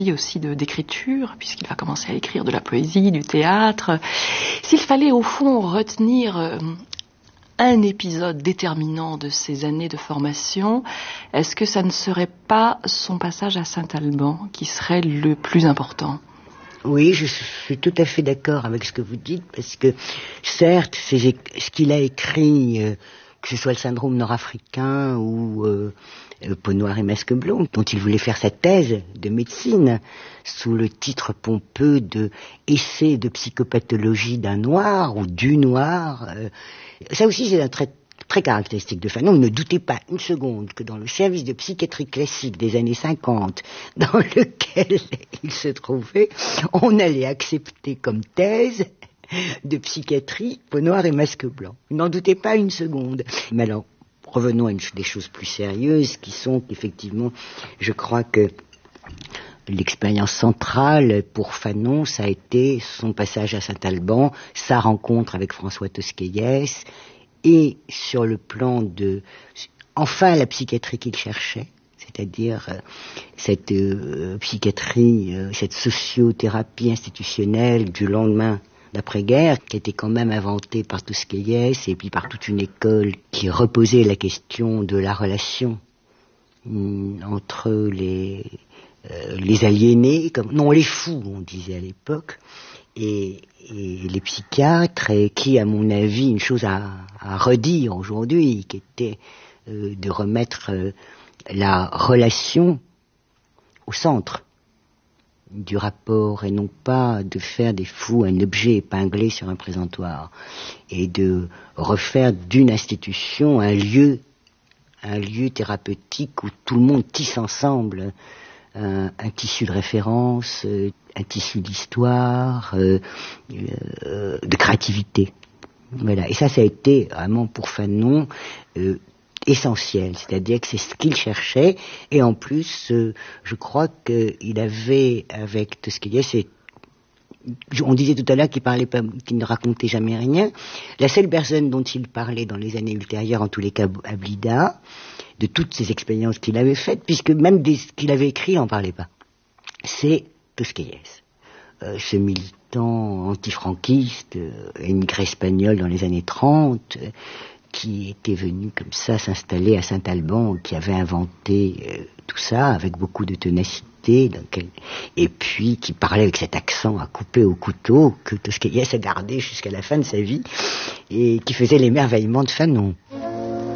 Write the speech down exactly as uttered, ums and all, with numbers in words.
aussi de, d'écriture, puisqu'il va commencer à écrire de la poésie, du théâtre. S'il fallait au fond retenir euh, un épisode déterminant de ces années de formation, est-ce que ça ne serait pas son passage à Saint-Alban qui serait le plus important ? Oui, je suis tout à fait d'accord avec ce que vous dites, parce que certes, c'est ce qu'il a écrit, euh, que ce soit le syndrome nord-africain ou euh, Peau noire et masque blond, dont il voulait faire sa thèse de médecine, sous le titre pompeux de « Essai de psychopathologie d'un noir » ou du noir. Euh, ça aussi, c'est un trait très caractéristique de Fanon. Ne doutez pas une seconde que dans le service de psychiatrie classique des années cinquante, dans lequel il se trouvait, on allait accepter comme thèse de psychiatrie Peau noire et masque blanc. N'en doutez pas une seconde. Mais alors, revenons à une, des choses plus sérieuses, qui sont qu'effectivement, je crois que l'expérience centrale pour Fanon, ça a été son passage à Saint-Alban, sa rencontre avec François Tosquelles, et sur le plan de, enfin, la psychiatrie qu'il cherchait, c'est-à-dire euh, cette euh, psychiatrie, euh, cette sociothérapie institutionnelle du lendemain d'après-guerre, qui était quand même inventée par Tosquelles et puis par toute une école qui reposait la question de la relation hum, entre les, euh, les aliénés, comme, non, les fous, on disait à l'époque, et, et les psychiatres, et qui, à mon avis, une chose à, à redire aujourd'hui, qui était euh, de remettre euh, la relation au centre du rapport, et non pas de faire des fous un objet épinglé sur un présentoir, et de refaire d'une institution un lieu, un lieu thérapeutique où tout le monde tisse ensemble un, un tissu de référence, un tissu d'histoire, euh, euh, de créativité. Voilà. Et ça, ça a été vraiment pour Fanon euh, essentiel, c'est-à-dire que c'est ce qu'il cherchait, et en plus, euh, je crois qu'il avait, avec Tosquelles, c'est, on disait tout à l'heure qu'il parlait pas, qu'il ne racontait jamais rien. La seule personne dont il parlait dans les années ultérieures, en tous les cas à Blida, de toutes ces expériences qu'il avait faites, puisque même des, ce qu'il avait écrit, il n'en parlait pas, c'est Tosquelles. Euh, ce militant antifranquiste, euh, émigré espagnol dans les années trente, euh, qui était venu comme ça s'installer à Saint-Alban, qui avait inventé euh, tout ça avec beaucoup de ténacité, donc, et puis qui parlait avec cet accent à couper au couteau que Tosquelles a gardé jusqu'à la fin de sa vie, et qui faisait l'émerveillement de Fanon.